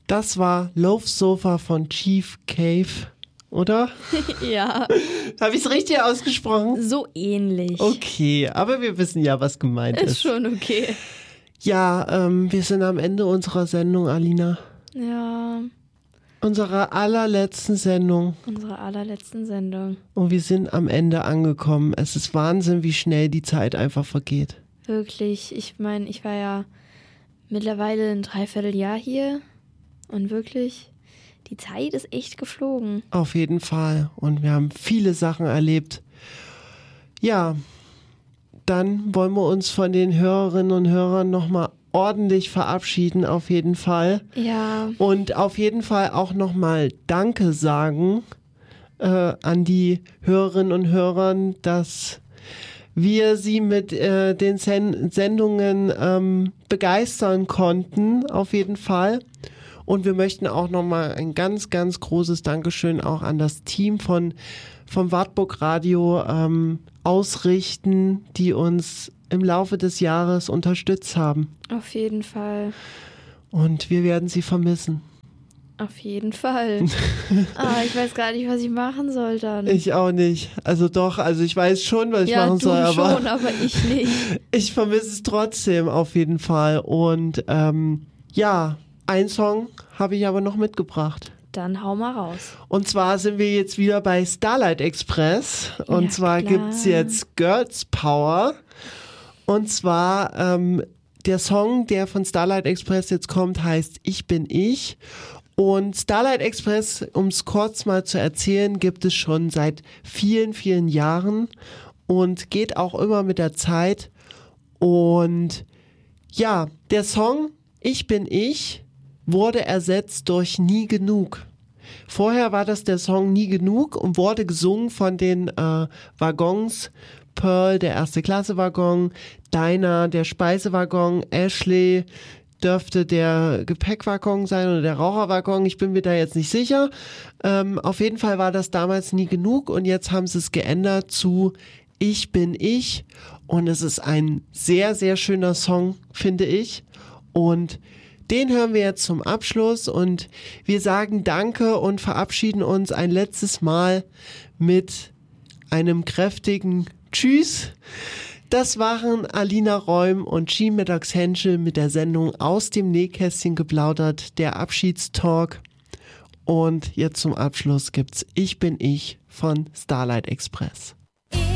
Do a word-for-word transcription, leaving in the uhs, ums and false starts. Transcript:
Das war Love Sofa von Chief Cave, oder? Ja. Habe ich es richtig ausgesprochen? So ähnlich. Okay, aber wir wissen ja, was gemeint ist. Ist schon okay. Ja, ähm, wir sind am Ende unserer Sendung, Alina. Ja. Unserer allerletzten Sendung. Unsere allerletzten Sendung. Und wir sind am Ende angekommen. Es ist Wahnsinn, wie schnell die Zeit einfach vergeht. Wirklich. Ich meine, ich war ja mittlerweile ein Dreivierteljahr hier. Und wirklich, die Zeit ist echt geflogen. Auf jeden Fall. Und wir haben viele Sachen erlebt. Ja, dann wollen wir uns von den Hörerinnen und Hörern nochmal ordentlich verabschieden, auf jeden Fall. Ja. Und auf jeden Fall auch nochmal Danke sagen äh, an die Hörerinnen und Hörer, dass wir sie mit äh, den Sen- Sendungen ähm, begeistern konnten, auf jeden Fall. Und wir möchten auch nochmal ein ganz, ganz großes Dankeschön auch an das Team von vom Wartburg Radio ähm, ausrichten, die uns im Laufe des Jahres unterstützt haben. Auf jeden Fall. Und wir werden sie vermissen. Auf jeden Fall. Ah, ich weiß gar nicht, was ich machen soll dann. Ich auch nicht. Also doch, also ich weiß schon, was ich ja, machen du soll, aber schon, aber ich nicht. Ich vermisse es trotzdem auf jeden Fall. Und ähm, ja, einen Song habe ich aber noch mitgebracht. Dann hau mal raus. Und zwar sind wir jetzt wieder bei Starlight Express. Und Ja, zwar klar. gibt's jetzt Girls Power. Und zwar ähm, der Song, der von Starlight Express jetzt kommt, heißt Ich bin ich. Und Starlight Express, um es kurz mal zu erzählen, gibt es schon seit vielen, vielen Jahren und geht auch immer mit der Zeit. Und ja, der Song Ich bin ich wurde ersetzt durch Nie genug. Vorher war das der Song Nie genug und wurde gesungen von den äh, Waggons. Pearl, der erste Klasse Waggon, Dinah, der Speisewaggon, Ashley dürfte der Gepäckwaggon sein oder der Raucherwaggon, ich bin mir da jetzt nicht sicher. Ähm, auf jeden Fall war das damals Nie genug und jetzt haben sie es geändert zu Ich bin ich und es ist ein sehr, sehr schöner Song, finde ich. Und den hören wir jetzt zum Abschluss und wir sagen Danke und verabschieden uns ein letztes Mal mit einem kräftigen Tschüss. Das waren Alina Räum und Ski-Mittags Henschel mit der Sendung Aus dem Nähkästchen geplaudert, der Abschiedstalk. Und jetzt zum Abschluss gibt's Ich bin ich von Starlight Express. Ich